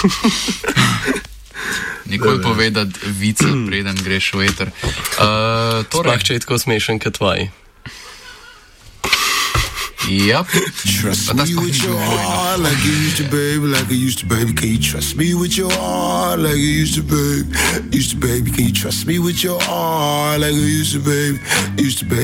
Nikoli povedati vice, preden greš v eter. Torej, če je tako smešen kot tvoj. Yep. Trust me with your heart like you used to, baby, like you used to, baby. Can you trust me with your heart like you used to, baby? Used to, baby. Can you trust me with your heart like you used to, baby? Used to, baby.